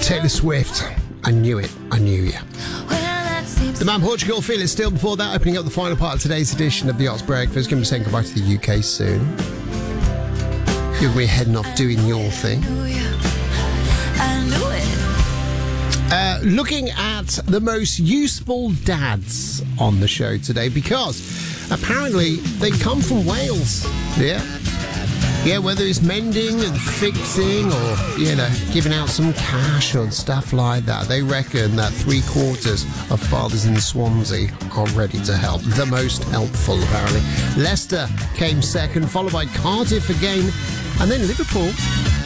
Taylor Swift. I knew it. I knew you. The man Portugal, Feel It Still. Before that, opening up the final part of today's edition of the Ox Breakfast. Going to be saying goodbye to the UK soon. You're going to be heading off doing your thing. Looking at the most useful dads on the show today, because apparently they come from Wales. Yeah, whether it's mending and fixing or, giving out some cash or stuff like that, they reckon that 3/4 of fathers in Swansea are ready to help. The most helpful, apparently. Leicester came second, followed by Cardiff again, and then Liverpool.